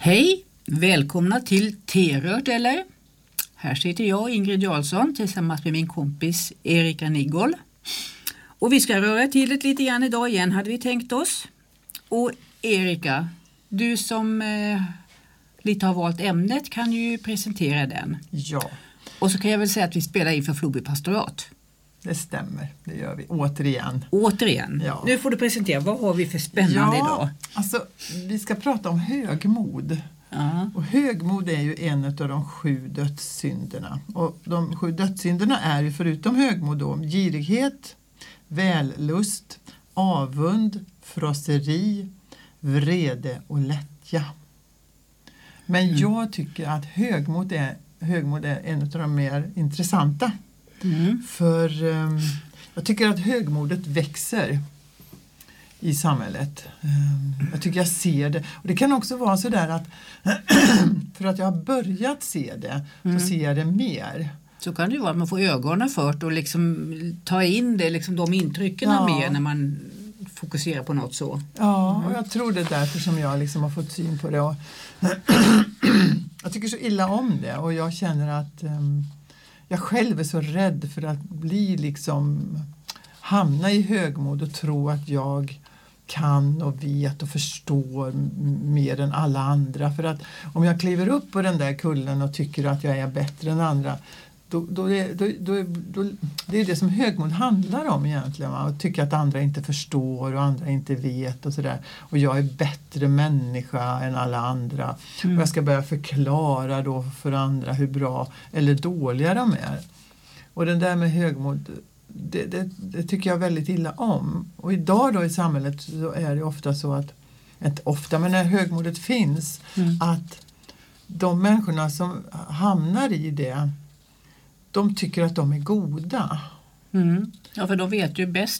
Hej, välkomna till T-rört eller? Här sitter jag, Ingrid Jarlsson, tillsammans med min kompis Erika Nigol. Och vi ska röra till det lite grann idag igen, hade vi tänkt oss. Och Erika, du som lite har valt ämnet kan ju presentera den. Ja. Och så kan jag väl säga att vi spelar in för Floby pastorat. Det stämmer, det gör vi. Återigen. Ja. Nu får du presentera, vad har vi för spännande idag? Alltså, vi ska prata om högmod. Ja. Och högmod är ju en av de 7 dödssynderna. Och de 7 dödssynderna är ju förutom högmod då girighet, vällust, avund, frosseri, vrede och lättja. Men jag tycker att högmod är en av de mer intressanta. För jag tycker att högmodet växer i samhället. Jag tycker jag ser det. Och det kan också vara så där att för att jag har börjat se det så ser jag det mer. Så kan det ju vara att man får ögonen för och liksom ta in det, liksom de intrycken mer när man fokuserar på något så. Ja, och jag tror det är därför som jag liksom har fått syn på det. Och jag tycker så illa om det och jag känner att jag själv är så rädd för att hamna i högmod och tro att jag kan och vet och förstår mer än alla andra. För att om jag kliver upp på den där kullen och tycker att jag är bättre än andra, då det är det som högmod handlar om egentligen. Att tycka att andra inte förstår och andra inte vet och sådär. Och jag är bättre människa än alla andra. Och jag ska börja förklara då för andra hur bra eller dåliga de är. Och den där med högmod, det tycker jag väldigt illa om. Och idag då i samhället så är det ofta så att, inte ofta men när högmodet finns, att de människorna som hamnar i det, de tycker att de är goda. Ja, för de vet ju bäst